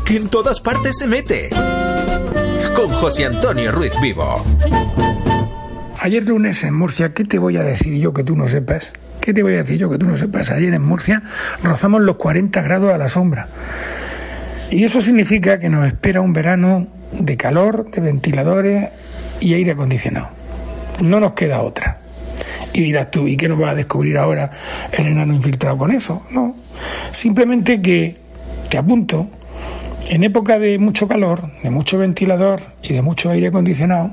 que en todas partes se mete. Con José Antonio Ruiz Vivo. Ayer lunes en Murcia, ¿qué te voy a decir yo que tú no sepas? ¿Qué te voy a decir yo que tú no sepas? Ayer en Murcia rozamos los 40 grados a la sombra. Y eso significa que nos espera un verano de calor, de ventiladores y aire acondicionado. No nos queda otra. Y dirás tú, ¿y qué nos va a descubrir ahora el enano infiltrado con eso? No, simplemente que te apunto, en época de mucho calor, de mucho ventilador y de mucho aire acondicionado,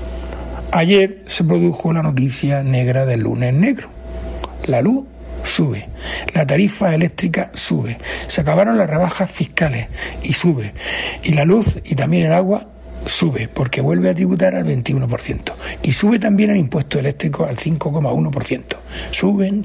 ayer se produjo la noticia negra del lunes negro. La luz sube, la tarifa eléctrica sube, se acabaron las rebajas fiscales y sube, y la luz y también el agua sube, porque vuelve a tributar al 21%, y sube también el impuesto eléctrico al 5,1%. Suben.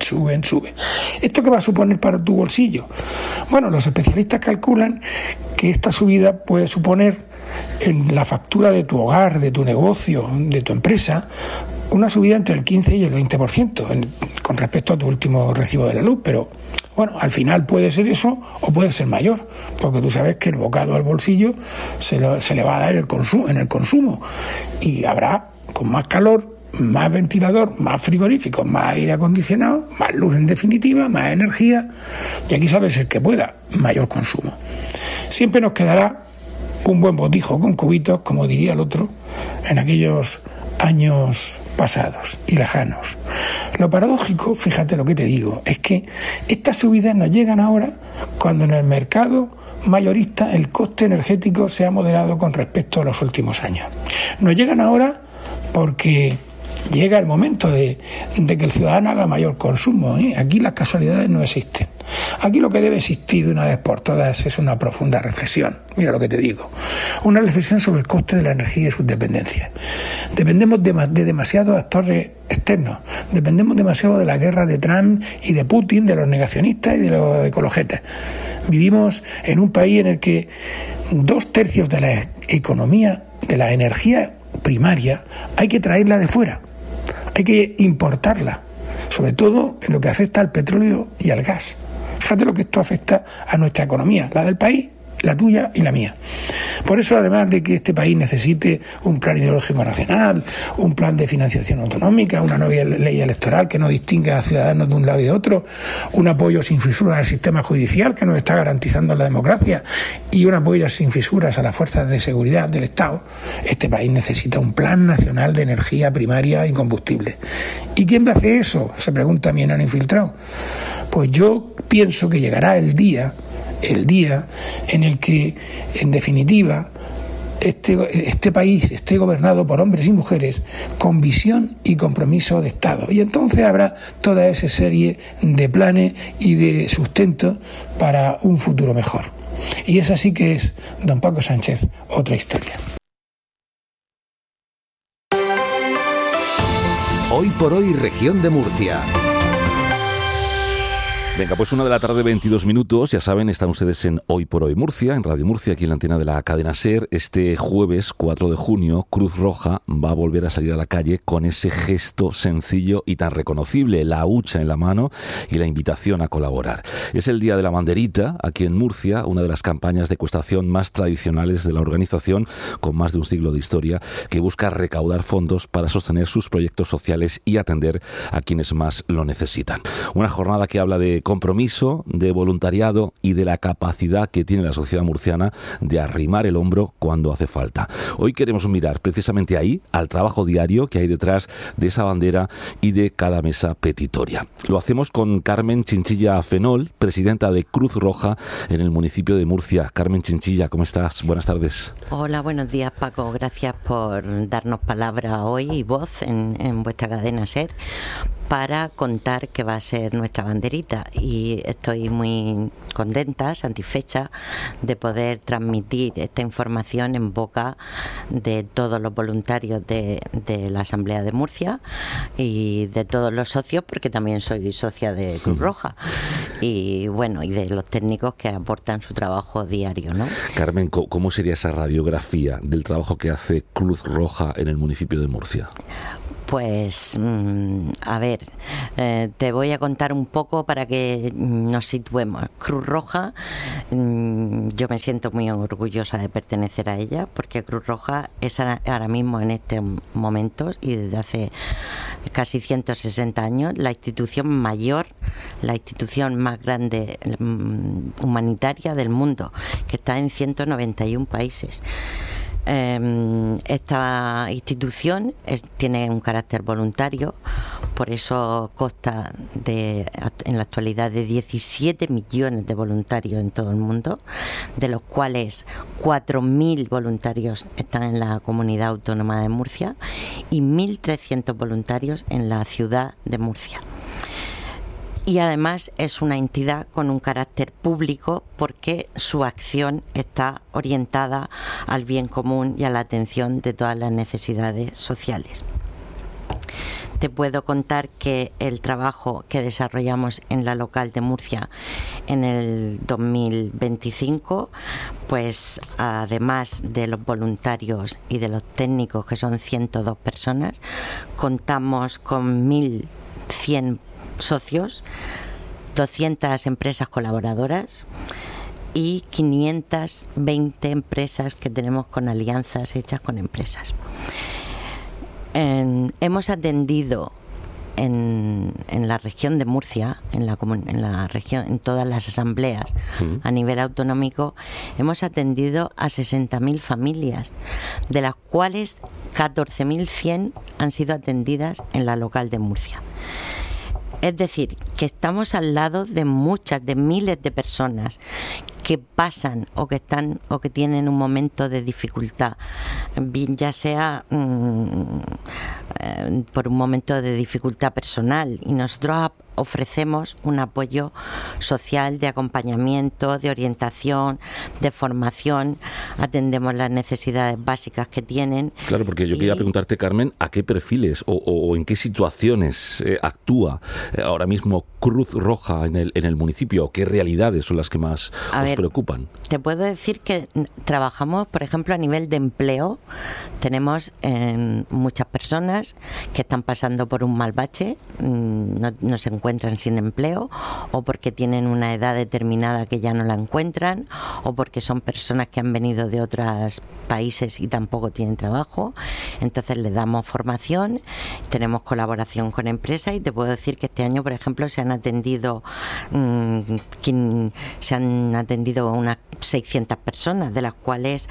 ¿Esto qué va a suponer para tu bolsillo? Bueno, los especialistas calculan que esta subida puede suponer en la factura de tu hogar, de tu negocio, de tu empresa, una subida entre el 15 y el 20% con respecto a tu último recibo de la luz, pero bueno, al final puede ser eso o puede ser mayor, porque tú sabes que el bocado al bolsillo se le va a dar en el consumo, y habrá con más calor, más ventilador, más frigorífico, más aire acondicionado, más luz en definitiva, más energía, y aquí sabes el que pueda, mayor consumo. Siempre nos quedará un buen botijo con cubitos, como diría el otro, en aquellos años pasados y lejanos. Lo paradójico, fíjate lo que te digo, es que estas subidas nos llegan ahora cuando en el mercado mayorista el coste energético se ha moderado con respecto a los últimos años. Nos llegan ahora porque llega el momento de que el ciudadano haga mayor consumo, ¿eh? Aquí las casualidades no existen. Aquí lo que debe existir de una vez por todas es una profunda reflexión. Mira lo que te digo. Una reflexión sobre el coste de la energía y sus dependencias. Dependemos de demasiados actores externos. Dependemos demasiado de la guerra de Trump y de Putin, de los negacionistas y de los ecologetas. Vivimos en un país en el que 2/3 de la economía, de la energía primaria, hay que traerla de fuera. Hay que importarla, sobre todo en lo que afecta al petróleo y al gas. Fíjate lo que esto afecta a nuestra economía, la del país, la tuya y la mía. Por eso, además de que este país necesite un plan ideológico nacional, un plan de financiación autonómica, una nueva ley electoral que no distinga a ciudadanos de un lado y de otro, un apoyo sin fisuras al sistema judicial que nos está garantizando la democracia y un apoyo sin fisuras a las fuerzas de seguridad del Estado, este país necesita un plan nacional de energía primaria y combustible. ¿Y quién va a hacer eso?, se pregunta mi enano infiltrado. Pues yo pienso que llegará el día en el que, en definitiva, este país esté gobernado por hombres y mujeres con visión y compromiso de Estado. Y entonces habrá toda esa serie de planes y de sustento para un futuro mejor. Y esa sí que es, don Paco Sánchez, otra historia. Hoy por hoy, región de Murcia. Venga, pues 1:22 PM, ya saben, están ustedes en Hoy por Hoy Murcia, en Radio Murcia, aquí en la antena de la cadena SER. Este jueves 4 de junio, Cruz Roja va a volver a salir a la calle con ese gesto sencillo y tan reconocible, la hucha en la mano y la invitación a colaborar. Es el Día de la Banderita, aquí en Murcia, una de las campañas de ecuestación más tradicionales de la organización, con más de un siglo de historia, que busca recaudar fondos para sostener sus proyectos sociales y atender a quienes más lo necesitan. Una jornada que habla de compromiso, de voluntariado y de la capacidad que tiene la sociedad murciana de arrimar el hombro cuando hace falta. Hoy queremos mirar precisamente ahí, al trabajo diario que hay detrás de esa bandera y de cada mesa petitoria. Lo hacemos con Carmen Chinchilla Fenol, presidenta de Cruz Roja en el municipio de Murcia. Carmen Chinchilla, ¿cómo estás? Buenas tardes. Hola, buenos días, Paco. Gracias por darnos palabra hoy y voz en vuestra cadena SER para contar qué va a ser nuestra banderita, y estoy muy contenta, satisfecha de poder transmitir esta información en boca de todos los voluntarios de la Asamblea de Murcia y de todos los socios, porque también soy socia de Cruz Roja, y bueno, y de los técnicos que aportan su trabajo diario, ¿no? Carmen, ¿cómo sería esa radiografía del trabajo que hace Cruz Roja en el municipio de Murcia? Pues, a ver, te voy a contar un poco para que nos situemos. Cruz Roja, yo me siento muy orgullosa de pertenecer a ella, porque Cruz Roja es ahora mismo, en estos momentos y desde hace casi 160 años, la institución mayor, la institución más grande humanitaria del mundo, que está en 191 países. Esta institución tiene un carácter voluntario, por eso consta en la actualidad de 17 millones de voluntarios en todo el mundo, de los cuales 4.000 voluntarios están en la comunidad autónoma de Murcia y 1.300 voluntarios en la ciudad de Murcia. Y además es una entidad con un carácter público porque su acción está orientada al bien común y a la atención de todas las necesidades sociales. Te puedo contar que el trabajo que desarrollamos en la local de Murcia en el 2025, pues además de los voluntarios y de los técnicos, que son 102 personas, contamos con 1.100 socios, 200 empresas colaboradoras y 520 empresas que tenemos con alianzas hechas con empresas. Hemos atendido en la región de Murcia, en todas las asambleas a nivel autonómico, hemos atendido a 60.000 familias, de las cuales 14.100 han sido atendidas en la local de Murcia. Es decir, que estamos al lado de miles de personas que pasan o que tienen un momento de dificultad, bien ya sea por un momento de dificultad personal, y nosotros ofrecemos un apoyo social de acompañamiento, de orientación, de formación, atendemos las necesidades básicas que tienen. Claro, porque yo quería preguntarte, Carmen, ¿a qué perfiles o en qué situaciones actúa ahora mismo Cruz Roja en el municipio? ¿Qué realidades son las que más os preocupan? Te puedo decir que trabajamos, por ejemplo, a nivel de empleo. Tenemos muchas personas que están pasando por un mal bache, no se encuentran sin empleo, o porque tienen una edad determinada que ya no la encuentran, o porque son personas que han venido de otros países y tampoco tienen trabajo. Entonces les damos formación, tenemos colaboración con empresas, y te puedo decir que este año, por ejemplo, se han atendido unas 600 personas, de las cuales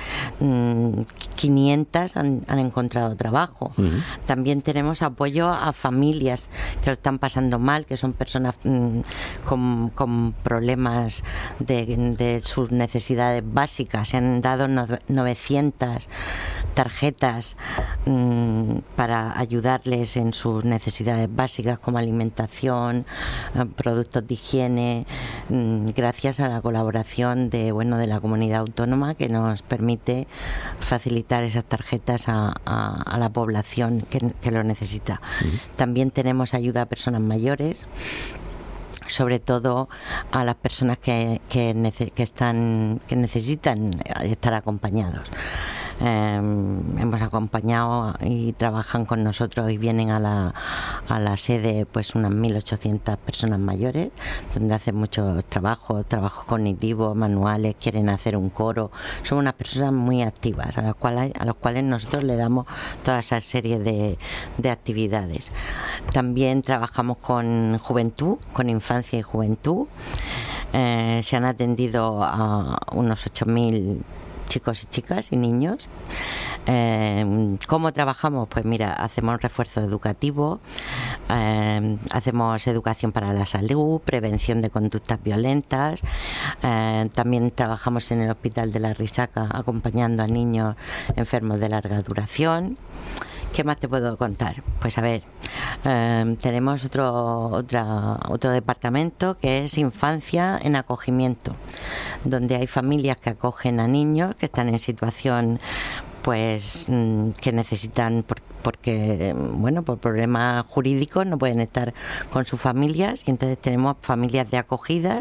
500 han encontrado trabajo. También tenemos apoyo a familias que lo están pasando mal, que son personas con problemas de sus necesidades básicas. Se han dado 900 tarjetas para ayudarles en sus necesidades básicas, como alimentación, productos de higiene, gracias a la colaboración de la comunidad autónoma, que nos permite facilitar esas tarjetas a la población que lo necesita. También tenemos ayuda a personas mayores, sobre todo a las personas que necesitan estar acompañados. Hemos acompañado y trabajan con nosotros y vienen a la sede pues unas 1.800 personas mayores, donde hacen muchos trabajos cognitivos, manuales, quieren hacer un coro. Son unas personas muy activas a las cuales nosotros le damos toda esa serie de actividades. También trabajamos con juventud, con infancia y juventud. Se han atendido a unos 8.000 chicos y chicas y niños. ¿Cómo trabajamos? Pues mira, hacemos refuerzo educativo, hacemos educación para la salud, prevención de conductas violentas, también trabajamos en el Hospital de la Risaca acompañando a niños enfermos de larga duración. ¿Qué más te puedo contar? Pues a ver, tenemos otro departamento que es infancia en acogimiento, donde hay familias que acogen a niños que están en situación pues que necesitan porque por problemas jurídicos no pueden estar con sus familias, y entonces tenemos familias de acogida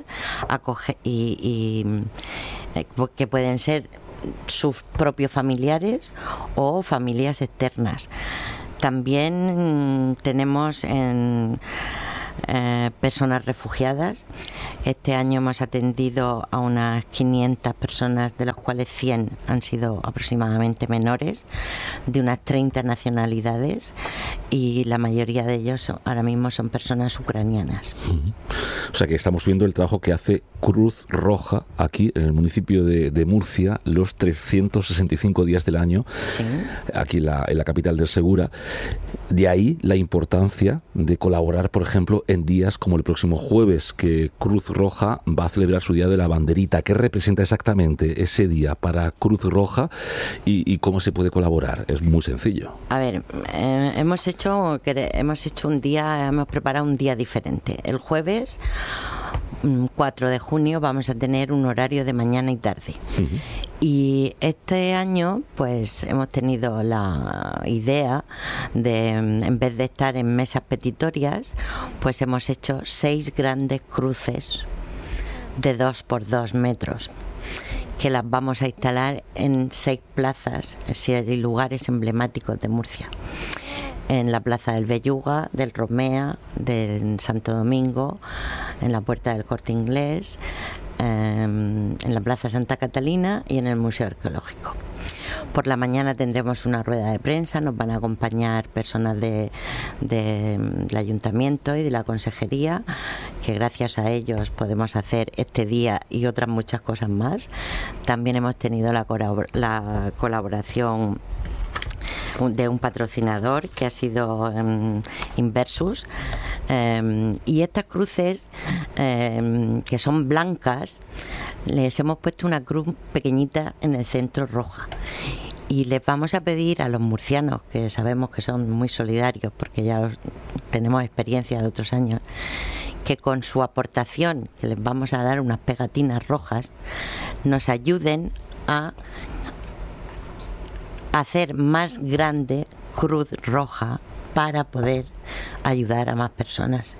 que pueden ser sus propios familiares o familias externas. También tenemos en personas refugiadas. Este año hemos atendido a unas 500 personas, de las cuales 100 han sido aproximadamente menores, de unas 30 nacionalidades, y la mayoría de ellos ahora mismo son personas ucranianas. O sea que estamos viendo el trabajo que hace Cruz Roja aquí en el municipio de Murcia los 365 días del año, sí, aquí en la capital del Segura. De ahí la importancia de colaborar, por ejemplo, en días como el próximo jueves, que Cruz Roja va a celebrar su Día de la Banderita. ¿Qué representa exactamente ese día para Cruz Roja y cómo se puede colaborar? Es muy sencillo. A ver, hemos preparado un día diferente. El jueves 4 de junio vamos a tener un horario de mañana y tarde. Uh-huh. Y este año pues hemos tenido la idea de, en vez de estar en mesas petitorias, pues hemos hecho 6 grandes cruces de 2 por 2 metros, que las vamos a instalar en 6 plazas y lugares emblemáticos de Murcia. En la Plaza del Belluga, del Romea, del Santo Domingo, en la Puerta del Corte Inglés, en la Plaza Santa Catalina y en el Museo Arqueológico. Por la mañana tendremos una rueda de prensa, nos van a acompañar personas del Ayuntamiento y de la Consejería, que gracias a ellos podemos hacer este día y otras muchas cosas más. También hemos tenido la colaboración de un patrocinador que ha sido Inversus, y estas cruces que son blancas, les hemos puesto una cruz pequeñita en el centro roja, y les vamos a pedir a los murcianos, que sabemos que son muy solidarios porque ya tenemos experiencia de otros años, que con su aportación, que les vamos a dar unas pegatinas rojas, nos ayuden a hacer más grande Cruz Roja para poder ayudar a más personas.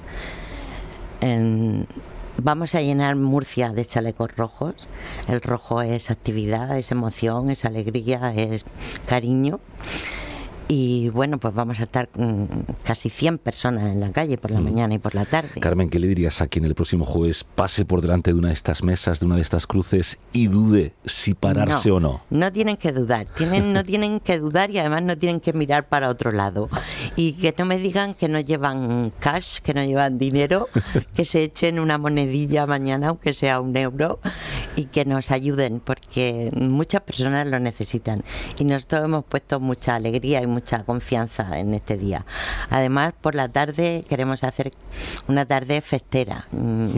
Vamos a llenar Murcia de chalecos rojos. El rojo es actividad, es emoción, es alegría, es cariño. Y bueno, pues vamos a estar casi 100 personas en la calle por la mañana y por la tarde. Carmen, ¿qué le dirías a quien el próximo jueves pase por delante de una de estas mesas, de una de estas cruces, y dude si pararse o no? No tienen que dudar, no tienen que dudar, y además no tienen que mirar para otro lado. Y que no me digan que no llevan cash, que no llevan dinero, que se echen una monedilla mañana, aunque sea 1 euro, y que nos ayuden, porque muchas personas lo necesitan. Y nosotros hemos puesto mucha alegría y mucha confianza en este día. Además, por la tarde queremos hacer una tarde festera,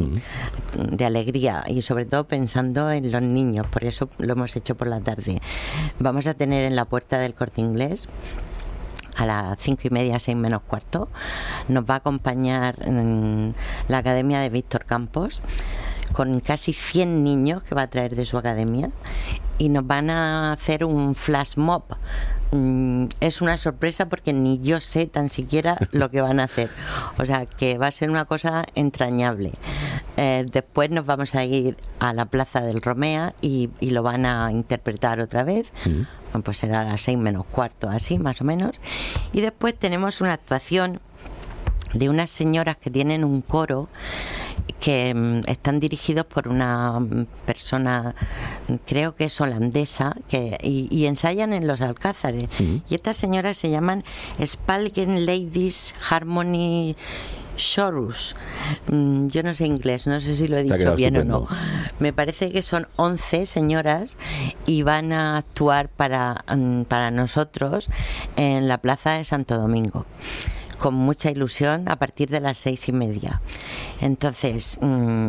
de alegría, y sobre todo pensando en los niños. Por eso lo hemos hecho por la tarde. Vamos a tener en la Puerta del Corte Inglés a las 5:30, 6 menos cuarto, nos va a acompañar la Academia de Víctor Campos, con casi 100 niños que va a traer de su academia, y nos van a hacer un flash mob. Es una sorpresa porque ni yo sé tan siquiera lo que van a hacer, o sea que va a ser una cosa entrañable. Después nos vamos a ir a la Plaza del Romea y lo van a interpretar otra vez. Pues será a las 6 menos cuarto, así más o menos. Y después tenemos una actuación de unas señoras que tienen un coro, que están dirigidos por una persona, creo que es holandesa, y ensayan en los Alcázares. Y estas señoras se llaman Spalken Ladies Harmony Chorus. Yo no sé inglés, no sé si lo he dicho bien estupendo o no. Me parece que son 11 señoras y van a actuar para nosotros en la Plaza de Santo Domingo, con mucha ilusión, a partir de las 6:30. Entonces,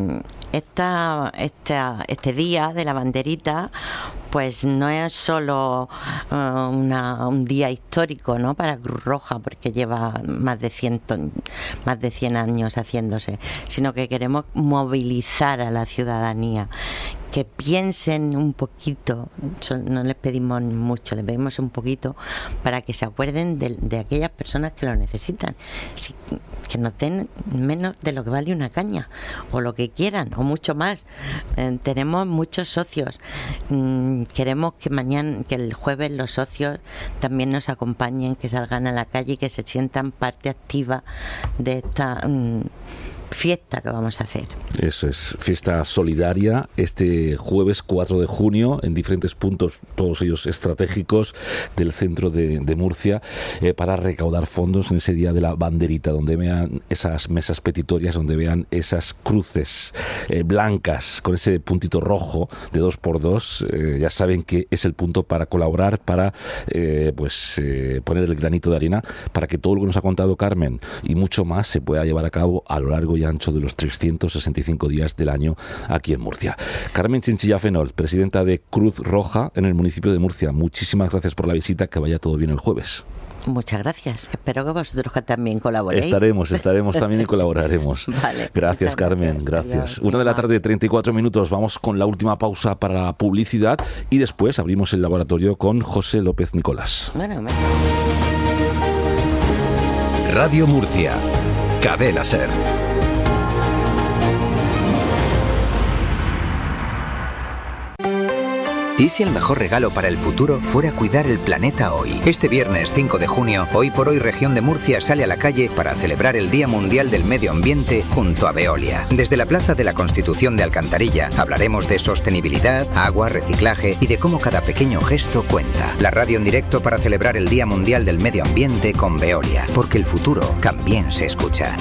este día de la banderita, pues no es solo un día histórico, ¿no?, para Cruz Roja, porque lleva más de 100 años haciéndose, sino que queremos movilizar a la ciudadanía, que piensen un poquito, no les pedimos mucho, les pedimos un poquito para que se acuerden de aquellas personas que lo necesitan, que nos den menos de lo que vale una caña, o lo que quieran, o mucho más. Tenemos muchos socios, queremos que el jueves los socios también nos acompañen, que salgan a la calle y que se sientan parte activa de esta fiesta que vamos a hacer. Eso es, fiesta solidaria este jueves 4 de junio en diferentes puntos, todos ellos estratégicos del centro de Murcia, para recaudar fondos en ese día de la banderita, donde vean esas mesas petitorias, donde vean esas cruces blancas con ese puntito rojo de 2x2. Ya saben que es el punto para colaborar, para poner el granito de arena para que todo lo que nos ha contado Carmen y mucho más se pueda llevar a cabo a lo largo y ancho de los 365 días del año aquí en Murcia. Carmen Chinchilla Fenol, presidenta de Cruz Roja en el municipio de Murcia, muchísimas gracias por la visita, que vaya todo bien el jueves. Muchas gracias. Espero que vosotros también colaboréis. Estaremos también y colaboraremos. Vale, gracias, Carmen. Gracias. 1:34 p.m. Vamos con la última pausa para la publicidad y después abrimos el laboratorio con José López Nicolás. Radio Murcia. Cadena SER. ¿Y si el mejor regalo para el futuro fuera cuidar el planeta hoy? Este viernes 5 de junio, Hoy por Hoy Región de Murcia sale a la calle para celebrar el Día Mundial del Medio Ambiente junto a Veolia. Desde la Plaza de la Constitución de Alcantarilla hablaremos de sostenibilidad, agua, reciclaje y de cómo cada pequeño gesto cuenta. La radio en directo para celebrar el Día Mundial del Medio Ambiente con Veolia, porque el futuro también se escucha.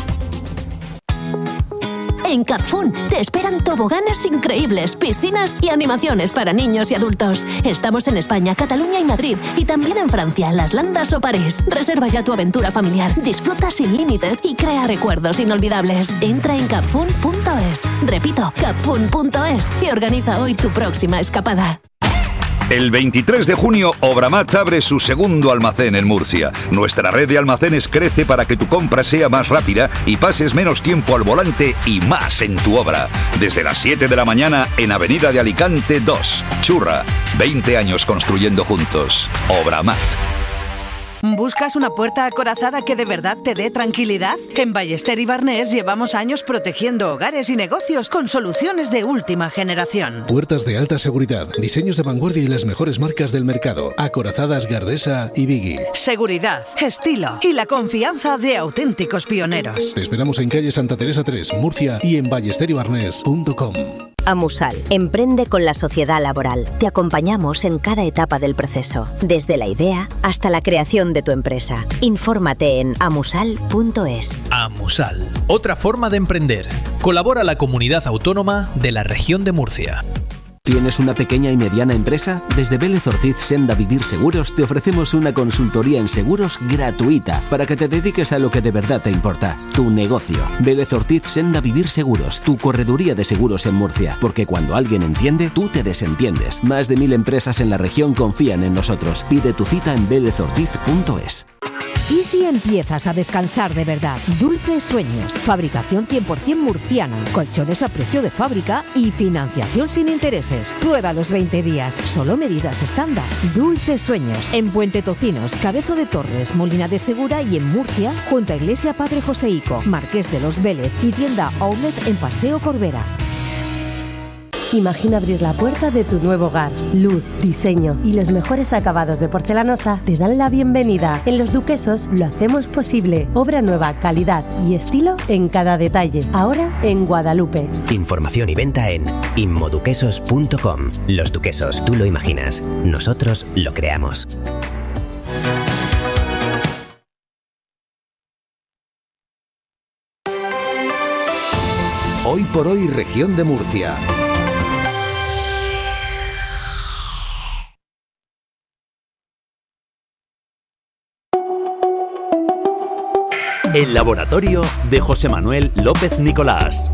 En Capfun te esperan toboganes increíbles, piscinas y animaciones para niños y adultos. Estamos en España, Cataluña y Madrid, y también en Francia, Las Landas o París. Reserva ya tu aventura familiar, disfruta sin límites y crea recuerdos inolvidables. Entra en capfun.es. Repito, capfun.es y organiza hoy tu próxima escapada. El 23 de junio, Obramat abre su segundo almacén en Murcia. Nuestra red de almacenes crece para que tu compra sea más rápida y pases menos tiempo al volante y más en tu obra. Desde las 7 de la mañana en Avenida de Alicante 2, Churra. 20 años construyendo juntos. Obramat. ¿Buscas una puerta acorazada que de verdad te dé tranquilidad? En Ballester y Barnés llevamos años protegiendo hogares y negocios con soluciones de última generación. Puertas de alta seguridad, diseños de vanguardia y las mejores marcas del mercado. Acorazadas Gardesa y Biggie. Seguridad, estilo y la confianza de auténticos pioneros. Te esperamos en calle Santa Teresa 3, Murcia, y en ballesteribarnés.com. Amusal, emprende con la sociedad laboral. Te acompañamos en cada etapa del proceso, desde la idea hasta la creación de tu empresa. Infórmate en amusal.es. Amusal, otra forma de emprender. Colabora la comunidad autónoma de la región de Murcia. ¿Tienes una pequeña y mediana empresa? Desde Vélez Ortiz Senda Vivir Seguros te ofrecemos una consultoría en seguros gratuita para que te dediques a lo que de verdad te importa, tu negocio. Vélez Ortiz Senda Vivir Seguros, tu correduría de seguros en Murcia, porque cuando alguien entiende, tú te desentiendes. Más de 1000 empresas en la región confían en nosotros. Pide tu cita en velezortiz.es. ¿Y si empiezas a descansar de verdad? Dulces Sueños, fabricación 100% murciana, colchones a precio de fábrica y financiación sin intereses. Prueba los 20 días, solo medidas estándar. Dulces Sueños, en Puente Tocinos, Cabezo de Torres, Molina de Segura y en Murcia, junto a Iglesia Padre Joseico, Marqués de los Vélez y tienda Outlet en Paseo Corbera. Imagina abrir la puerta de tu nuevo hogar. Luz, diseño y los mejores acabados de porcelanosa te dan la bienvenida. En Los Duquesos lo hacemos posible. Obra nueva, calidad y estilo en cada detalle. Ahora en Guadalupe. Información y venta en inmoduquesos.com. Los Duquesos, tú lo imaginas. Nosotros lo creamos. Hoy por Hoy Región de Murcia. El laboratorio de José Manuel López Nicolás.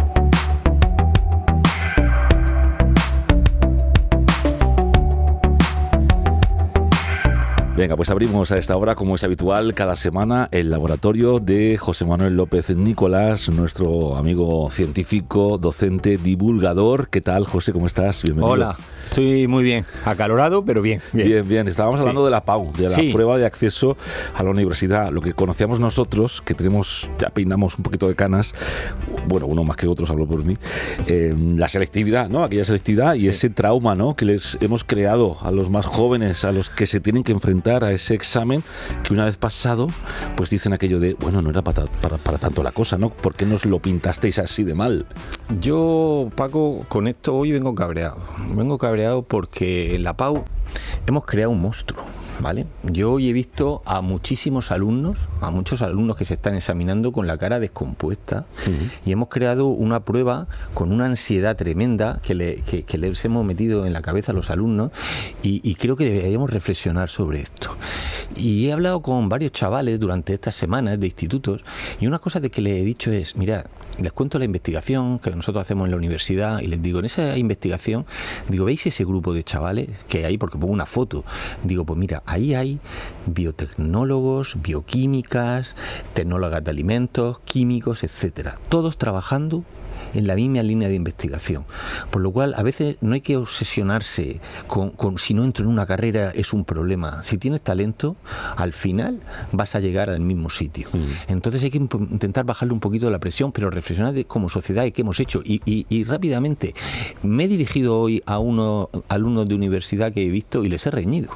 Venga, pues abrimos a esta hora, como es habitual, cada semana el laboratorio de José Manuel López Nicolás, nuestro amigo científico, docente, divulgador. ¿Qué tal, José? ¿Cómo estás? Bienvenido. Hola, estoy muy bien, acalorado, pero bien. Bien. Estábamos hablando de la PAU, de la prueba de acceso a la universidad. Lo que conocíamos nosotros, que tenemos, ya peinamos un poquito de canas, bueno, uno más que otros, hablo por mí, la selectividad, ¿no? Aquella selectividad y ese trauma, ¿no? Que les hemos creado a los más jóvenes, a los que se tienen que enfrentar a ese examen, que una vez pasado, pues dicen aquello de, bueno, no era para tanto la cosa, ¿no? ¿Por qué nos lo pintasteis así de mal? Yo, Paco, con esto hoy vengo cabreado. Vengo cabreado porque en la PAU hemos creado un monstruo, ¿vale? Yo hoy he visto a muchos alumnos que se están examinando con la cara descompuesta, y hemos creado una prueba con una ansiedad tremenda que les hemos metido en la cabeza a los alumnos, y creo que deberíamos reflexionar sobre esto. Y he hablado con varios chavales durante estas semanas de institutos, y una cosa de que les he dicho es, mira, les cuento la investigación que nosotros hacemos en la universidad, y les digo, en esa investigación, digo, ¿veis ese grupo de chavales que hay? Porque pongo una foto, digo, pues mira, ahí hay biotecnólogos, bioquímicas, tecnólogas de alimentos, químicos, etcétera, todos trabajando en la misma línea de investigación. Por lo cual, a veces no hay que obsesionarse con si no entro en una carrera es un problema. Si tienes talento, al final vas a llegar al mismo sitio. Entonces hay que intentar bajarle un poquito la presión, pero reflexionar como sociedad y qué hemos hecho. Y rápidamente, me he dirigido hoy a unos alumnos de universidad que he visto y les he reñido.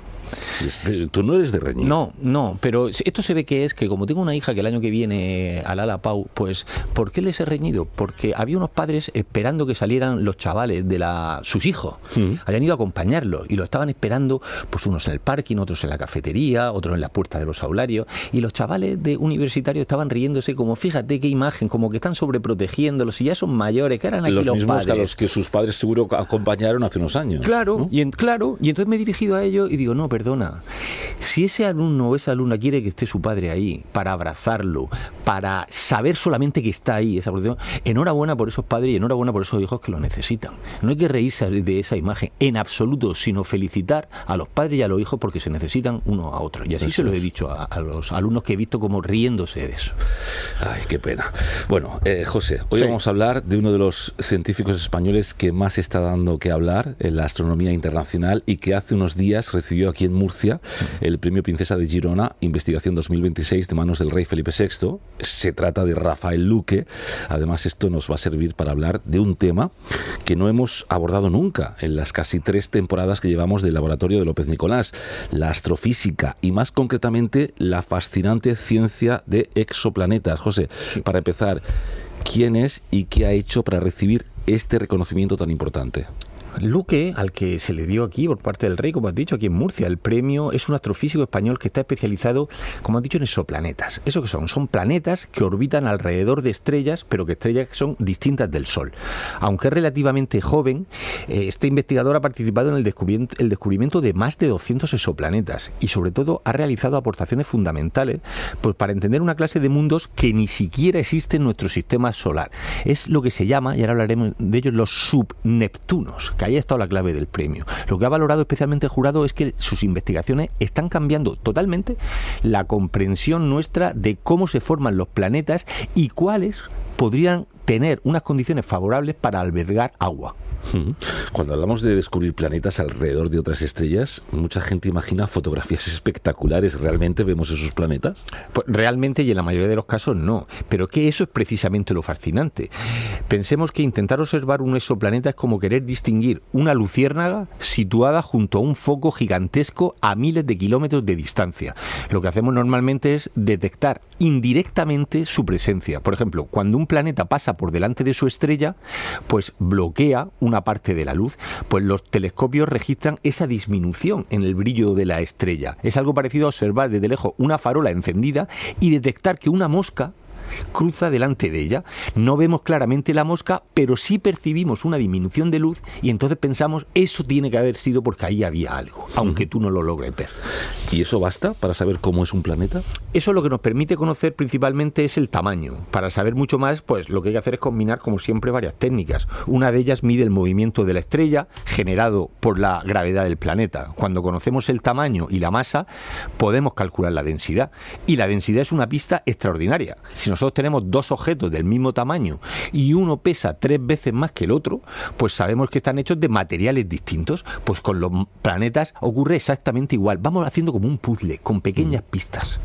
¿Tú no eres de reñir? No, pero esto se ve que es que como tengo una hija que el año que viene al Ala Pau, pues ¿por qué les he reñido? Porque había unos padres esperando que salieran los chavales de sus hijos. Habían ido a acompañarlos y lo estaban esperando, pues unos en el parking, otros en la cafetería, otros en la puerta de los aularios, y los chavales de universitarios estaban riéndose como, fíjate qué imagen, como que están sobreprotegiéndolos y ya son mayores, que eran aquí los mismos padres. A los que sus padres seguro acompañaron hace unos años. Claro, ¿no? y entonces me he dirigido a ellos y digo, no, perdona, si ese alumno o esa alumna quiere que esté su padre ahí para abrazarlo, para saber solamente que está ahí, esa protección, enhorabuena por esos padres y enhorabuena por esos hijos que lo necesitan. No hay que reírse de esa imagen en absoluto, sino felicitar a los padres y a los hijos porque se necesitan uno a otro. Y así se lo he dicho a los alumnos que he visto como riéndose de eso. Ay, qué pena. Bueno, José, hoy vamos a hablar de uno de los científicos españoles que más está dando que hablar en la astronomía internacional y que hace unos días recibió aquí en Murcia el Premio Princesa de Girona, Investigación 2026, de manos del rey Felipe VI. Se trata de Rafael Luque. Además, esto nos va a servir para hablar de un tema que no hemos abordado nunca en las casi 3 temporadas que llevamos del laboratorio de López Nicolás, la astrofísica y más concretamente la fascinante ciencia de exoplanetas. José, para empezar, ¿quién es y qué ha hecho para recibir este reconocimiento tan importante? Luque, al que se le dio aquí por parte del rey, como has dicho, aquí en Murcia, el premio, es un astrofísico español que está especializado, como has dicho, en exoplanetas. ¿Eso qué son? Son planetas que orbitan alrededor de estrellas, pero que estrellas que son distintas del Sol. Aunque es relativamente joven, este investigador ha participado en el descubrimiento de más de 200 exoplanetas y sobre todo ha realizado aportaciones fundamentales pues, para entender una clase de mundos que ni siquiera existe en nuestro sistema solar. Es lo que se llama, y ahora hablaremos de ellos, los subneptunos, que ahí ha estado la clave del premio. Lo que ha valorado especialmente el jurado es que sus investigaciones están cambiando totalmente la comprensión nuestra de cómo se forman los planetas y cuáles podrían tener unas condiciones favorables para albergar agua. Cuando hablamos de descubrir planetas alrededor de otras estrellas, mucha gente imagina fotografías espectaculares. ¿Realmente vemos esos planetas? Pues realmente, y en la mayoría de los casos no. Pero que eso es precisamente lo fascinante. Pensemos que intentar observar un exoplaneta es como querer distinguir una luciérnaga situada junto a un foco gigantesco a miles de kilómetros de distancia. Lo que hacemos normalmente es detectar indirectamente su presencia. Por ejemplo, cuando un planeta pasa por delante de su estrella, pues bloquea una parte de la luz, pues los telescopios registran esa disminución en el brillo de la estrella. Es algo parecido a observar desde lejos una farola encendida y detectar que una mosca cruza delante de ella. No vemos claramente la mosca, pero sí percibimos una disminución de luz y entonces pensamos, eso tiene que haber sido porque ahí había algo, aunque tú no lo logres ver. ¿Y eso basta para saber cómo es un planeta? Eso lo que nos permite conocer principalmente es el tamaño. Para saber mucho más, pues lo que hay que hacer es combinar, como siempre, varias técnicas. Una de ellas mide el movimiento de la estrella generado por la gravedad del planeta. Cuando conocemos el tamaño y la masa, podemos calcular la densidad. Y la densidad es una pista extraordinaria. Si nosotros tenemos dos objetos del mismo tamaño y uno pesa 3 veces más que el otro, pues sabemos que están hechos de materiales distintos. Pues con los planetas ocurre exactamente igual. Vamos haciendo como un puzzle, con pequeñas pistas.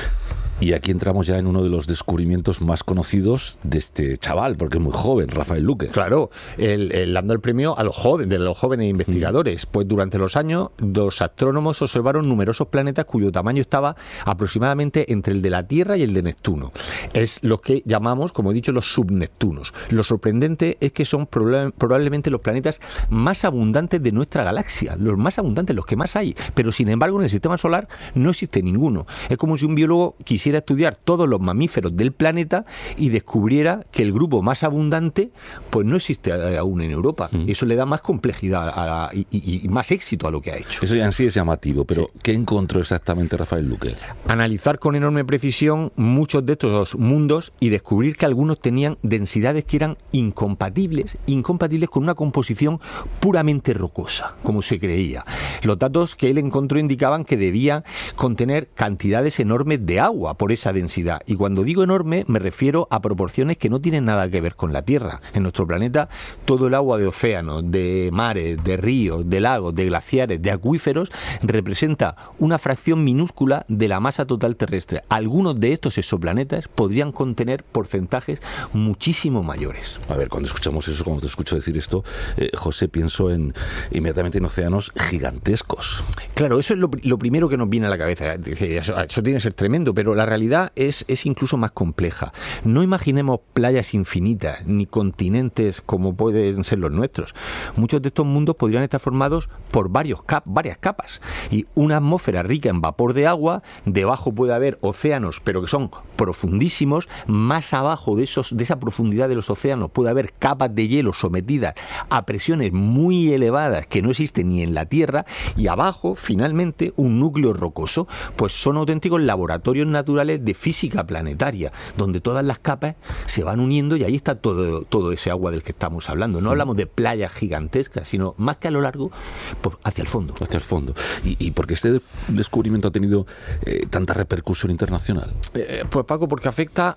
Y aquí entramos ya en uno de los descubrimientos más conocidos de este chaval, porque es muy joven, Rafael Luque. Claro, él dando el premio a los jóvenes investigadores. Pues durante los años, los astrónomos observaron numerosos planetas cuyo tamaño estaba aproximadamente entre el de la Tierra y el de Neptuno. Es lo que llamamos, como he dicho, los subneptunos. Lo sorprendente es que son probablemente los planetas más abundantes de nuestra galaxia, los más abundantes, los que más hay. Pero sin embargo, en el sistema solar no existe ninguno. Es como si un biólogo quisiera estudiar todos los mamíferos del planeta y descubriera que el grupo más abundante pues no existe aún en Europa. Eso le da más complejidad y más éxito a lo que ha hecho. Eso ya en sí es llamativo, pero sí. ¿Qué encontró exactamente Rafael Luque? Analizar con enorme precisión muchos de estos mundos y descubrir que algunos tenían densidades que eran incompatibles con una composición puramente rocosa, como se creía. Los datos que él encontró indicaban que debían contener cantidades enormes de agua por esa densidad. Y cuando digo enorme, me refiero a proporciones que no tienen nada que ver con la Tierra. En nuestro planeta, todo el agua de océanos, de mares, de ríos, de lagos, de glaciares, de acuíferos, representa una fracción minúscula de la masa total terrestre. Algunos de estos exoplanetas podrían contener porcentajes muchísimo mayores. A ver, cuando escuchamos eso, cuando te escucho decir esto, José, pienso inmediatamente en océanos gigantescos. Claro, eso es lo primero que nos viene a la cabeza. Eso tiene que ser tremendo, pero la realidad es incluso más compleja. No imaginemos playas infinitas, ni continentes como pueden ser los nuestros. Muchos de estos mundos podrían estar formados por varias capas. Y una atmósfera rica en vapor de agua, debajo puede haber océanos, pero que son profundísimos. Más abajo de esa profundidad de los océanos puede haber capas de hielo sometidas a presiones muy elevadas que no existen ni en la Tierra. Y abajo, finalmente, un núcleo rocoso. Pues son auténticos laboratorios naturales de física planetaria, donde todas las capas se van uniendo y ahí está todo ese agua del que estamos hablando. No hablamos de playas gigantescas, sino más que a lo largo, hacia el fondo. Hacia el fondo. ¿Y por qué este descubrimiento ha tenido tanta repercusión internacional? Pues Paco, porque afecta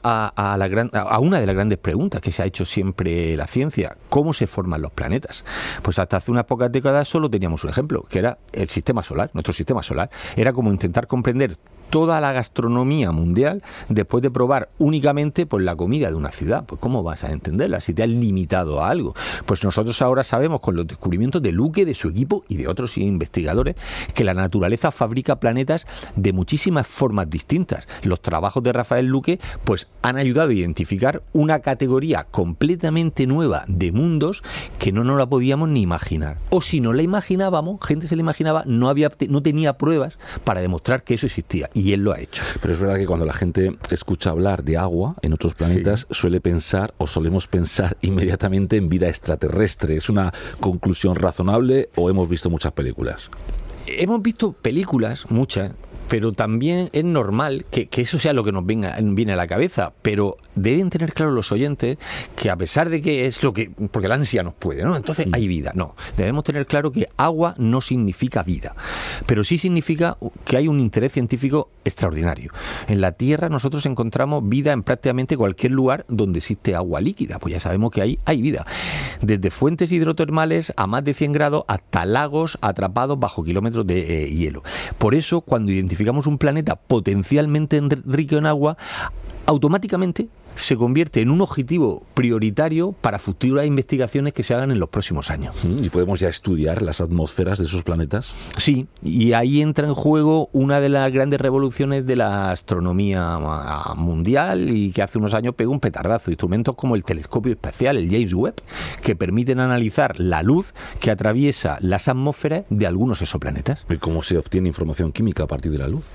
a una de las grandes preguntas que se ha hecho siempre la ciencia: ¿cómo se forman los planetas? Pues hasta hace unas pocas décadas solo teníamos un ejemplo, que era el sistema solar. Nuestro sistema solar era como intentar comprender toda la gastronomía mundial después de probar únicamente pues la comida de una ciudad. Pues ¿cómo vas a entenderla si te has limitado a algo? Pues nosotros ahora sabemos, con los descubrimientos de Luque, de su equipo y de otros investigadores, que la naturaleza fabrica planetas de muchísimas formas distintas. Los trabajos de Rafael Luque pues han ayudado a identificar una categoría completamente nueva de mundos que no nos la podíamos ni imaginar. O si no la imaginábamos, gente se la imaginaba, no tenía pruebas para demostrar que eso existía. Y él lo ha hecho. Pero es verdad que cuando la gente escucha hablar de agua en otros planetas, solemos pensar inmediatamente en vida extraterrestre. ¿Es una conclusión razonable o hemos visto muchas películas? Hemos visto películas, muchas, pero también es normal que eso sea lo que nos viene a la cabeza, pero deben tener claro los oyentes que, a pesar de que es porque la ansia nos puede, ¿no? Entonces hay vida. No, debemos tener claro que agua no significa vida, pero sí significa que hay un interés científico extraordinario. En la Tierra nosotros encontramos vida en prácticamente cualquier lugar donde existe agua líquida, pues ya sabemos que ahí hay vida. Desde fuentes hidrotermales a más de 100 grados hasta lagos atrapados bajo kilómetros de hielo. Por eso, cuando identificamos un planeta potencialmente rico en agua, automáticamente se convierte en un objetivo prioritario para futuras investigaciones que se hagan en los próximos años. ¿Y podemos ya estudiar las atmósferas de esos planetas? Sí, y ahí entra en juego una de las grandes revoluciones de la astronomía mundial y que hace unos años pegó un petardazo. Instrumentos como el telescopio espacial, el James Webb, que permiten analizar la luz que atraviesa las atmósferas de algunos exoplanetas. ¿Y cómo se obtiene información química a partir de la luz?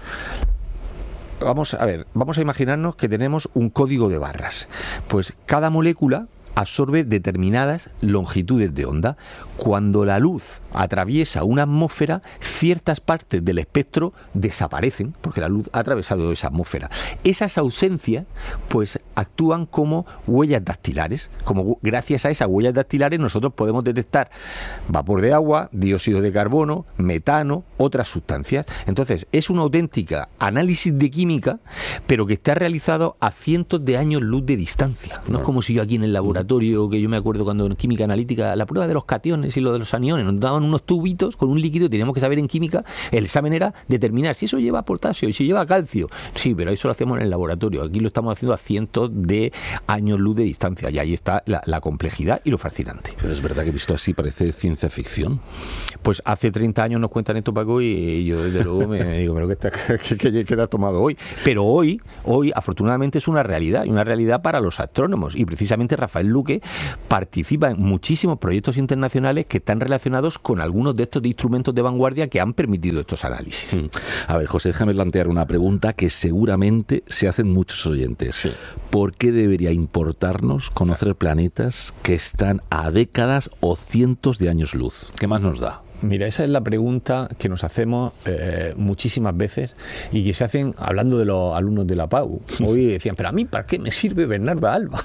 Vamos a imaginarnos que tenemos un código de barras. Pues cada molécula absorbe determinadas longitudes de onda. Cuando la luz atraviesa una atmósfera, ciertas partes del espectro desaparecen porque la luz ha atravesado esa atmósfera. Esas ausencias pues actúan como huellas dactilares. Como gracias a esas huellas dactilares nosotros podemos detectar vapor de agua, dióxido de carbono, metano, otras sustancias. Entonces es una auténtica análisis de química, pero que está realizado a cientos de años luz de distancia. No es como si yo aquí en el laboratorio, que yo me acuerdo cuando en química analítica, la prueba de los cationes y lo de los aniones, nos daban unos tubitos con un líquido y teníamos que saber en química, el examen era determinar si eso lleva potasio y si lleva calcio. Sí, pero eso lo hacemos en el laboratorio. Aquí lo estamos haciendo a cientos de años luz de distancia y ahí está la complejidad y lo fascinante. Pero es verdad que visto así parece ciencia ficción. Pues hace 30 años nos cuentan esto, Paco, y yo desde luego me digo, pero ¿qué te has tomado hoy? Pero hoy afortunadamente es una realidad, y una realidad para los astrónomos, y precisamente Rafael Luque participa en muchísimos proyectos internacionales que están relacionados con algunos de estos instrumentos de vanguardia que han permitido estos análisis. A ver, José, déjame plantear una pregunta que seguramente se hacen muchos oyentes. Sí. ¿Por qué debería importarnos conocer planetas que están a décadas o cientos de años luz? ¿Qué más nos da? Mira, esa es la pregunta que nos hacemos muchísimas veces y que se hacen hablando de los alumnos de la PAU. Hoy decían, pero a mí, ¿para qué me sirve Bernarda Alba?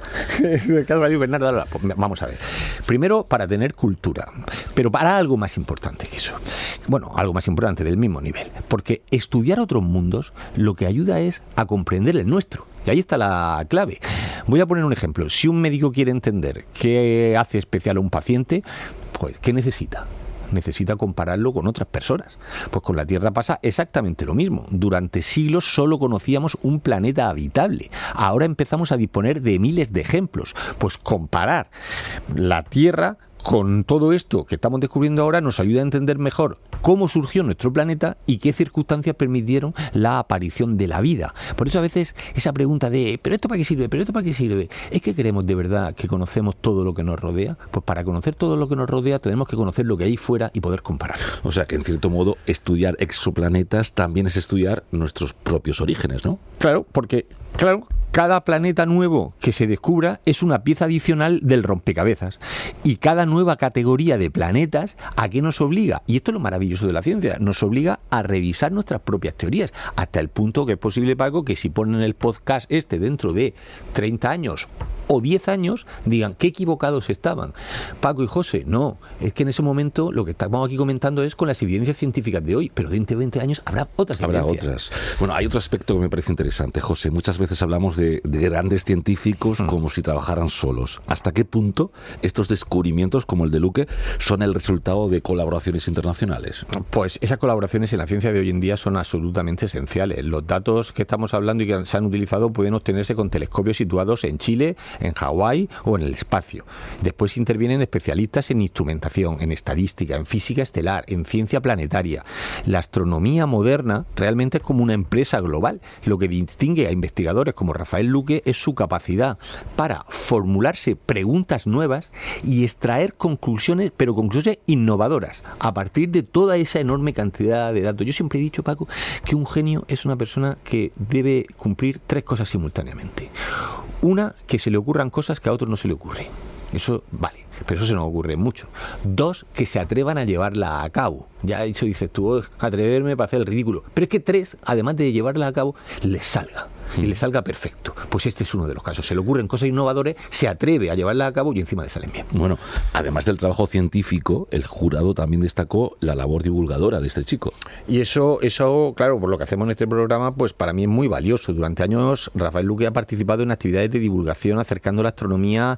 Bernarda Alba. Pues vamos a ver. Primero, para tener cultura, pero para algo más importante que eso. Bueno, algo más importante, del mismo nivel. Porque estudiar otros mundos lo que ayuda es a comprender el nuestro. Y ahí está la clave. Voy a poner un ejemplo. Si un médico quiere entender qué hace especial a un paciente, pues ¿qué necesita? Necesita compararlo con otras personas. Pues con la Tierra pasa exactamente lo mismo. Durante siglos solo conocíamos un planeta habitable. Ahora empezamos a disponer de miles de ejemplos. Pues comparar la Tierra con todo esto que estamos descubriendo ahora nos ayuda a entender mejor cómo surgió nuestro planeta y qué circunstancias permitieron la aparición de la vida. Por eso a veces esa pregunta de ¿pero esto para qué sirve? ¿Pero esto para qué sirve? ¿Es que creemos de verdad que conocemos todo lo que nos rodea? Pues para conocer todo lo que nos rodea tenemos que conocer lo que hay fuera y poder comparar. O sea que en cierto modo estudiar exoplanetas también es estudiar nuestros propios orígenes, ¿no? Claro, porque cada planeta nuevo que se descubra es una pieza adicional del rompecabezas. Y cada nueva categoría de planetas, ¿a qué nos obliga? Y esto es lo maravilloso de la ciencia, nos obliga a revisar nuestras propias teorías, hasta el punto que es posible, Paco, que si ponen el podcast dentro de 30 años o 10 años, digan, qué equivocados estaban. Paco y José, no, es que en ese momento lo que estamos aquí comentando es con las evidencias científicas de hoy, pero dentro de 20 años habrá otras evidencias. Habrá otras. Bueno, hay otro aspecto que me parece interesante, José. Muchas veces hablamos de grandes científicos como si trabajaran solos. ¿Hasta qué punto estos descubrimientos, como el de Luque, son el resultado de colaboraciones internacionales? Pues esas colaboraciones en la ciencia de hoy en día son absolutamente esenciales. Los datos que estamos hablando y que se han utilizado pueden obtenerse con telescopios situados en Chile, en Hawái o en el espacio. Después intervienen especialistas en instrumentación, en estadística, en física estelar, en ciencia planetaria. La astronomía moderna realmente es como una empresa global. Lo que distingue a investigadores como Rafael Luque es su capacidad para formularse preguntas nuevas y extraer conclusiones, pero conclusiones innovadoras, a partir de toda esa enorme cantidad de datos. Yo siempre he dicho, Paco, que un genio es una persona que debe cumplir 3 cosas simultáneamente. Una, que se le ocurran cosas que a otros no se le ocurren. Eso vale, pero eso se nos ocurre mucho. 2, que se atrevan a llevarla a cabo. Ya eso dices tú, atreverme para hacer el ridículo. Pero es que 3, además de llevarla a cabo, les salga. Y le salga perfecto. Pues este es uno de los casos. Se le ocurren cosas innovadoras, se atreve a llevarla a cabo y encima le salen bien. Bueno, además del trabajo científico, el jurado también destacó la labor divulgadora de este chico. Y eso, claro, por lo que hacemos en este programa, pues para mí es muy valioso. Durante años, Rafael Luque ha participado en actividades de divulgación acercando la astronomía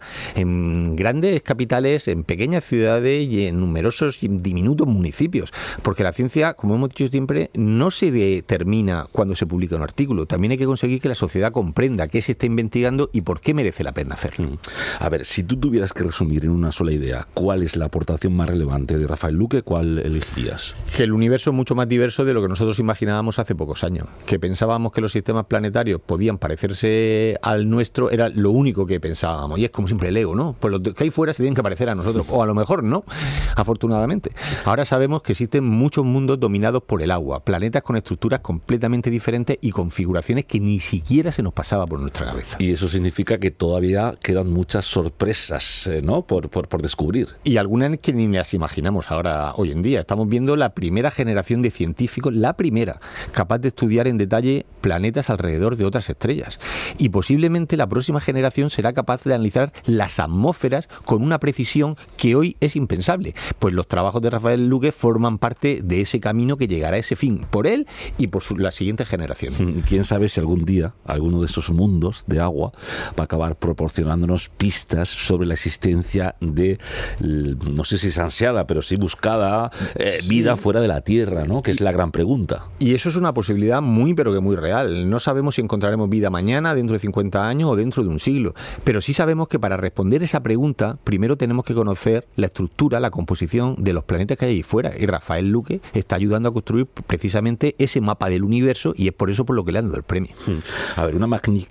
en grandes capitales, en pequeñas ciudades y en numerosos y diminutos municipios. Porque la ciencia, como hemos dicho siempre, no se determina cuando se publica un artículo. También hay que conseguir que la sociedad comprenda qué se está investigando y por qué merece la pena hacerlo. A ver, si tú tuvieras que resumir en una sola idea, ¿cuál es la aportación más relevante de Rafael Luque? ¿Cuál elegirías? Que el universo es mucho más diverso de lo que nosotros imaginábamos hace pocos años. Que pensábamos que los sistemas planetarios podían parecerse al nuestro, era lo único que pensábamos. Y es como siempre el ego, ¿no? Pues los que hay fuera se tienen que parecer a nosotros. O a lo mejor no, afortunadamente. Ahora sabemos que existen muchos mundos dominados por el agua, planetas con estructuras completamente diferentes y configuraciones que ni siquiera se nos pasaba por nuestra cabeza. Y eso significa que todavía quedan muchas sorpresas, ¿no?, por descubrir. Y algunas que ni las imaginamos ahora, hoy en día. Estamos viendo la primera generación de científicos, la primera, capaz de estudiar en detalle planetas alrededor de otras estrellas. Y posiblemente la próxima generación será capaz de analizar las atmósferas con una precisión que hoy es impensable. Pues los trabajos de Rafael Luque forman parte de ese camino que llegará a ese fin, por él y por la siguiente generación. Quién sabe si algún día alguno de esos mundos de agua va a acabar proporcionándonos pistas sobre la existencia de, no sé si es ansiada, pero sí buscada vida fuera de la Tierra, ¿no?, que es la gran pregunta. Y eso es una posibilidad muy, pero que muy real. No sabemos si encontraremos vida mañana, dentro de 50 años o dentro de un siglo, pero sí sabemos que para responder esa pregunta, primero tenemos que conocer la estructura, la composición de los planetas que hay ahí fuera, y Rafael Luque está ayudando a construir precisamente ese mapa del universo, y es por eso por lo que le han dado el premio. A ver, una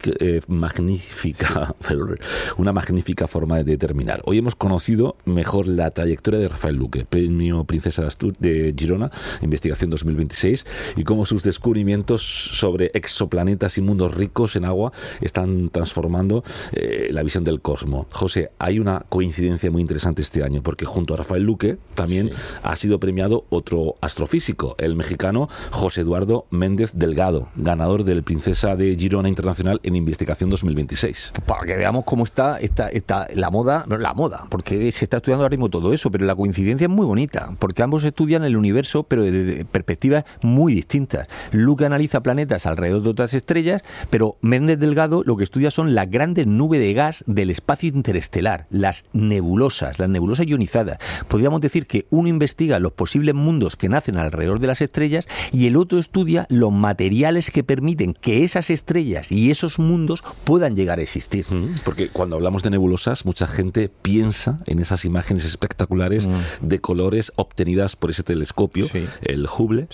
magnífica forma de terminar. Hoy hemos conocido mejor la trayectoria de Rafael Luque, premio Princesa de Girona, investigación 2026, y cómo sus descubrimientos sobre exoplanetas y mundos ricos en agua están transformando la visión del cosmos. José, hay una coincidencia muy interesante este año, porque junto a Rafael Luque también ha sido premiado otro astrofísico, el mexicano José Eduardo Méndez Delgado, ganador del Princesa de Girona Internacional en investigación 2026. Para que veamos cómo está la moda, porque se está estudiando ahora mismo todo eso, pero la coincidencia es muy bonita, porque ambos estudian el universo, pero desde perspectivas muy distintas. Luque analiza planetas alrededor de otras estrellas, pero Méndez Delgado lo que estudia son las grandes nubes de gas del espacio interestelar, las nebulosas ionizadas. Podríamos decir que uno investiga los posibles mundos que nacen alrededor de las estrellas y el otro estudia los materiales que permiten que esas estrellas y esos mundos puedan llegar a existir. Porque cuando hablamos de nebulosas, mucha gente piensa en esas imágenes espectaculares de colores obtenidas por ese telescopio, el Hubble.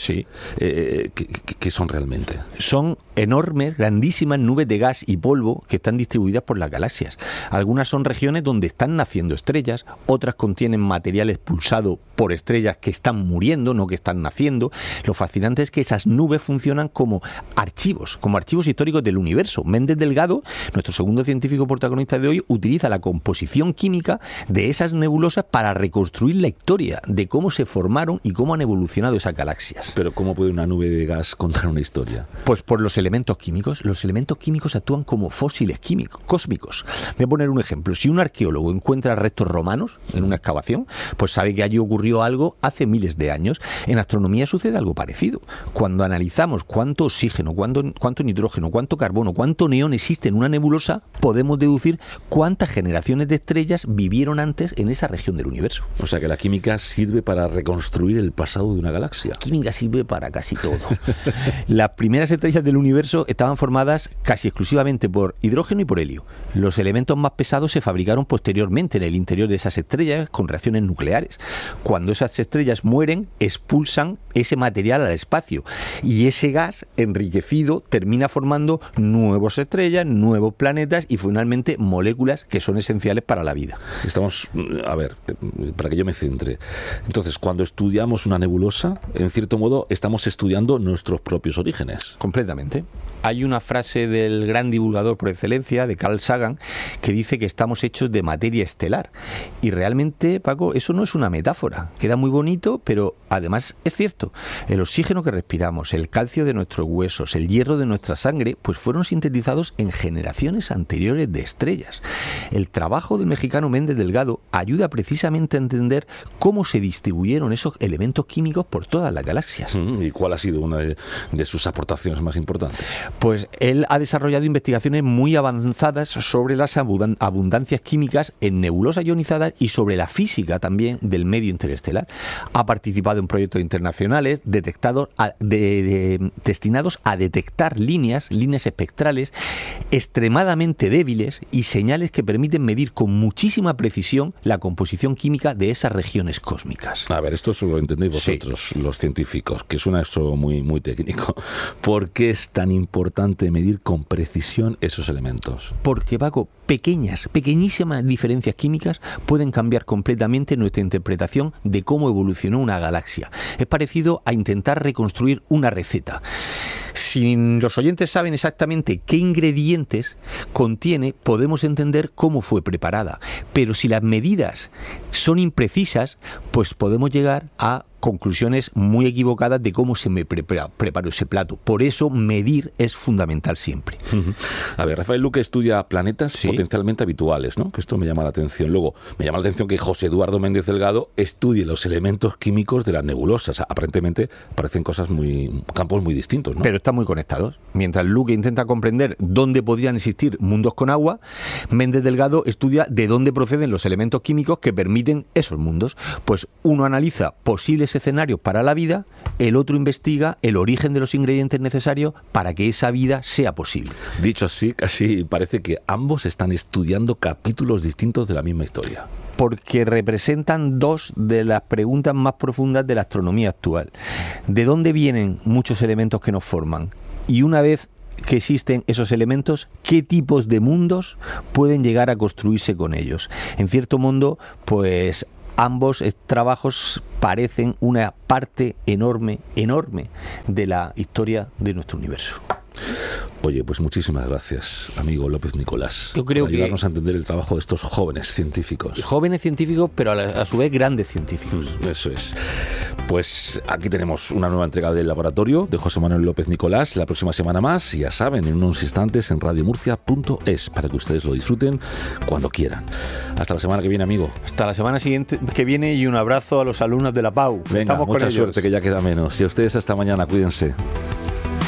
¿Qué son realmente? Son enormes, grandísimas nubes de gas y polvo que están distribuidas por las galaxias. Algunas son regiones donde están naciendo estrellas, otras contienen material expulsado por estrellas que están muriendo, no que están naciendo. Lo fascinante es que esas nubes funcionan como archivos históricos del universo. Méndez Delgado, nuestro segundo científico protagonista de hoy, utiliza la composición química de esas nebulosas para reconstruir la historia de cómo se formaron y cómo han evolucionado esas galaxias. Pero ¿cómo puede una nube de gas contar una historia? Pues por los elementos químicos. Los elementos químicos actúan como fósiles cósmicos. Voy a poner un ejemplo. Si un arqueólogo encuentra restos romanos en una excavación, pues sabe que allí ocurrió algo hace miles de años. En astronomía sucede algo parecido. Cuando analizamos cuánto oxígeno, cuánto nitrógeno, cuánto carbono, cuánto neón existe en una nebulosa, podemos deducir cuántas generaciones de estrellas vivieron antes en esa región del universo. O sea que la química sirve para reconstruir el pasado de una galaxia. La química sirve para casi todo. Las primeras estrellas del universo estaban formadas casi exclusivamente por hidrógeno y por helio. Los elementos más pesados se fabricaron posteriormente en el interior de esas estrellas con reacciones nucleares. Cuando esas estrellas mueren, expulsan ese material al espacio y ese gas enriquecido termina formando nuevas estrellas, nuevos planetas y finalmente moléculas que son esenciales para la vida. Estamos, a ver, para que yo me centre. Entonces, cuando estudiamos una nebulosa, en cierto modo estamos estudiando nuestros propios orígenes. Completamente. Hay una frase del gran divulgador por excelencia, de Carl Sagan, que dice que estamos hechos de materia estelar. Y realmente, Paco, eso no es una metáfora. Queda muy bonito, pero además es cierto. El oxígeno que respiramos, el calcio de nuestros huesos, el hierro de nuestra sangre, pues fueron sintetizados en generaciones anteriores de estrellas. El trabajo del mexicano Méndez Delgado ayuda precisamente a entender cómo se distribuyeron esos elementos químicos por todas las galaxias. ¿Y cuál ha sido una de sus aportaciones más importantes? Pues él ha desarrollado investigaciones muy avanzadas sobre las abundancias químicas en nebulosas ionizadas y sobre la física también del medio interestelar. Ha participado en proyectos internacionales destinados a detectar líneas espectrales extremadamente débiles y señales que permiten medir con muchísima precisión la composición química de esas regiones cósmicas. A ver, esto solo lo entendéis vosotros, los científicos, que suena eso muy, muy técnico. ¿Por qué es tan importante medir con precisión esos elementos? Porque, Paco, pequeñísimas diferencias químicas pueden cambiar completamente nuestra interpretación de cómo evolucionó una galaxia. Es parecido a intentar reconstruir una receta. Si los oyentes saben exactamente qué ingredientes contiene, podemos entender cómo fue preparada. Pero si las medidas son imprecisas, pues podemos llegar a conclusiones muy equivocadas de cómo se me preparó ese plato. Por eso medir es fundamental siempre. A ver, Rafael Luque estudia planetas potencialmente habituales, ¿no? Que esto me llama la atención. Luego, me llama la atención que José Eduardo Méndez Delgado estudie los elementos químicos de las nebulosas. Aparentemente parecen campos muy distintos, ¿no? Pero están muy conectados. Mientras Luque intenta comprender dónde podrían existir mundos con agua, Méndez Delgado estudia de dónde proceden los elementos químicos que permiten esos mundos. Pues uno analiza posibles escenarios para la vida, el otro investiga el origen de los ingredientes necesarios para que esa vida sea posible. Dicho así, casi parece que ambos están estudiando capítulos distintos de la misma historia. Porque representan dos de las preguntas más profundas de la astronomía actual. ¿De dónde vienen muchos elementos que nos forman? Y una vez que existen esos elementos, ¿qué tipos de mundos pueden llegar a construirse con ellos? En cierto modo, pues ambos trabajos parecen una parte enorme de la historia de nuestro universo. Oye, pues muchísimas gracias, amigo López Nicolás, Yo creo por ayudarnos a entender el trabajo de estos jóvenes científicos. Jóvenes científicos, pero a su vez grandes científicos. Eso es. Pues aquí tenemos una nueva entrega del laboratorio de José Manuel López Nicolás. La próxima semana más, ya saben, en unos instantes en radiomurcia.es, para que ustedes lo disfruten cuando quieran. Hasta la semana que viene, amigo. Hasta la semana siguiente que viene, y un abrazo a los alumnos de la PAU. Venga, Estamos mucha con suerte, ellos. que ya queda menos. Y a ustedes hasta mañana, cuídense.